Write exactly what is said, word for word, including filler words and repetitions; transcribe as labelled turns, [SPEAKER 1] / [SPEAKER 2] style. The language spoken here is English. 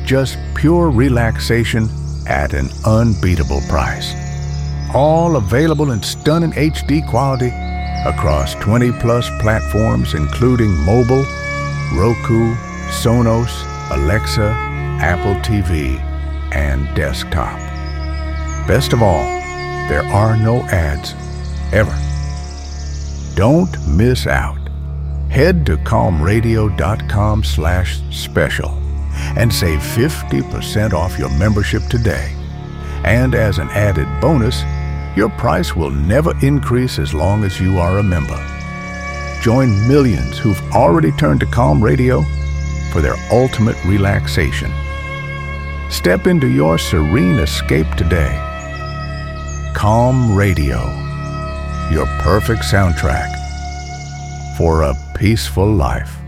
[SPEAKER 1] just pure relaxation at an unbeatable price. All available in stunning H D quality across twenty plus platforms including mobile, Roku, Sonos, Alexa, Apple T V, and desktop. Best of all, there are no ads, ever. Don't miss out. Head to calm radio dot com slash special and save fifty percent off your membership today. And as an added bonus, your price will never increase as long as you are a member. Join millions who've already turned to Calm Radio for their ultimate relaxation. Step into your serene escape today. Calm Radio, your perfect soundtrack for a peaceful life.